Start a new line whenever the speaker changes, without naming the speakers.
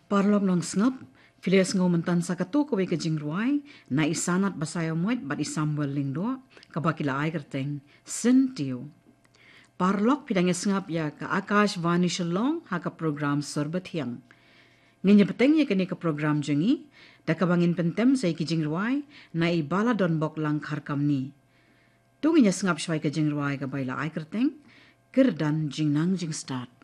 Parlok nang sngap, Filias ngomentan sa katu kawe ka jingruay, na isanat basayo moit bat isambal lingdo, kabakila ay kerteng, sentiyo. Parlok pidangnya sngap ya ka Akash Vani Shalong ha ka program sorbat hiyang. Ngayon peteng ya kani ka program jengi, da kabangin pentem sa iki jingruay, na ibala don bok lang karkam ni. Tunginya sngap syaway ka jingruay ka bayla ay kerteng, kerdan jingnang jing start.